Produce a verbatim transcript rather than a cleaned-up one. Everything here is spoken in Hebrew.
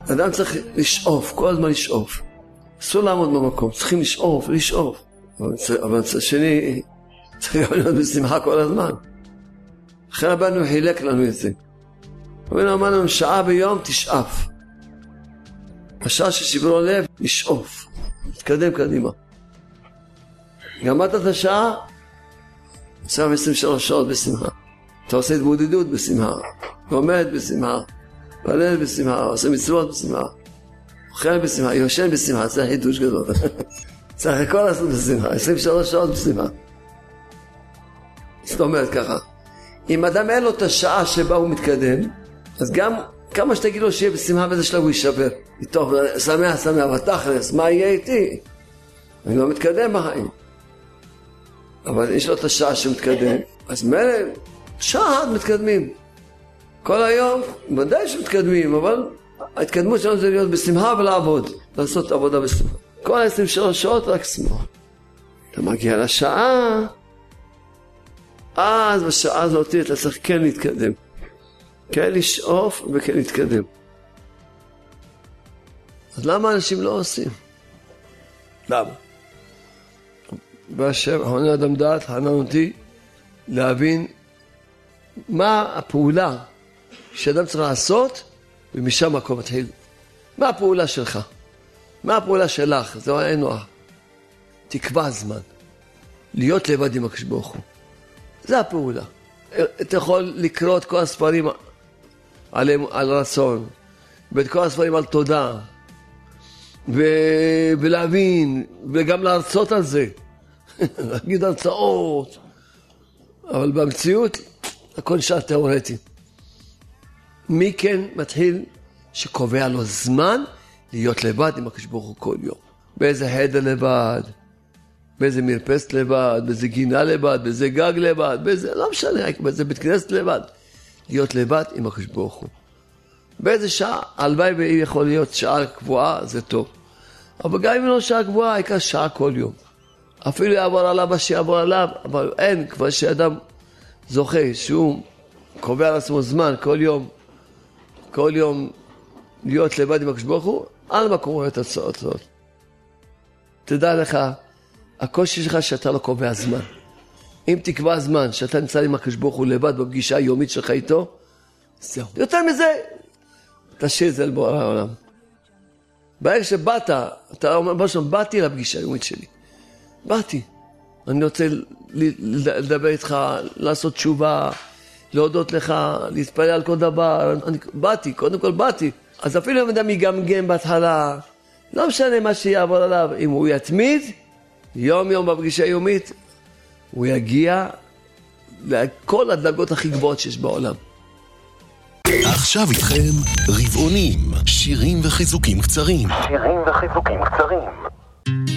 אדם צריך לשאוף, כל הזמן לשאוף. אסור לעמוד במקום, צריכים לשאוף, לשאוף. אבל מצד שני, צריך להיות בשמחה כל הזמן. אחרי רבנו חילק לנו את זה. רבנו אמר לנו, שעה ביום תשאף. השעה ששברו לב, לשאוף. תתקדם קדימה. גמרת את השעה, עכשיו עשרים ושלוש שעות בשמחה. אתה עושה התבודדות בשמחה, עומד בשמחה, פלל בשמחה, עושה מצוות בשמחה, אוכל בשמחה, יושן בשמחה, זה חידוש גדול. צריך הכל לעשות בשמחה, עשרים ושלוש שעות בשמחה. זאת אומרת ככה, אם אדם אין לו את השעה שבה הוא מתקדם, אז גם כמה שתגיד לו שיהיה בשמחה באיזה שלב הוא יישבר. טוב, שמח, שמח, ותכלס, מה יהיה איתי? אני לא מתקדם בחיים. אבל יש לו את השעה שמתקדם, אז מלא, שעה מתקדמים. כל היום, ודאי שמתקדמים, אבל ההתקדמות שלנו זה להיות בשמחה ולעבוד, לעשות עבודה בשמחה. כל עשרים ושלוש שעות רק שמחה. אתה מגיע לשעה, אז בשעה הזאת אתה צריך כן להתקדם. כן לשאוף וכן להתקדם. אז למה אנשים לא עושים? למה? והשם, עונה אדם דעת, חנן אותי להבין מה הפעולה שאדם צריך לעשות, ומשם מקום מתחיל. מה הפעולה שלך? מה הפעולה שלך? זה אין נוח. תקבע זמן. להיות לבד עם הקדוש ברוך הוא. זה הפעולה. אתה יכול לקרוא את כל הספרים על, על רצון, ואת כל הספרים על תודה, ו... ולהבין, וגם להרצות על זה. להגיד הרצאות. אבל במציאות, הכל נשאר תיאורטי. מי כן מתחיל שקובע לו זמן להיות לבד עם הקדוש ברוך הוא כל יום? באיזה חדר לבד, באיזה מרפסת לבד, באיזה גינה לבד, באיזה גג לבד, באיזה, לא משנה, באיזה בית כנסת לבד. להיות לבד עם הקדוש ברוך הוא. באיזה שעה, הלוואי ואם יכול להיות שעה קבועה, זה טוב. אבל גם אם לא שעה קבועה, העיקר שעה כל יום. אפילו יעבור עליו מה שיעבור עליו, אבל אין, כבר שאדם זוכה, שהוא קובע על עצמו זמן כל יום, כל יום להיות לבד עם הקדוש ברוך הוא, על מקום רואה את התוצאות. תדע לך, הקושי שלך שאתה לא קובע זמן. אם תקבע זמן שאתה נמצא עם הקדוש ברוך הוא לבד בפגישה היומית שלך איתו, זהו. יותר מזה, תשאיר את זה לבורא העולם. ברגע שבאת, אתה אומר, בשום, באתי לפגישה היומית שלי. באתי. אני רוצה לדבר איתך, לעשות תשובה, להודות לך, להתפלל על כל דבר. אני באתי, קודם כל באתי. אז אפילו אם אדם יגמגם בהתחלה, לא משנה מה שיעבור עליו, אם הוא יתמיד, יום יום בפגישה היומית, הוא יגיע לכל הדרגות הכי גבוהות שיש בעולם. עכשיו איתכם רבעונים, שירים וחיזוקים קצרים. שירים וחיזוקים קצרים.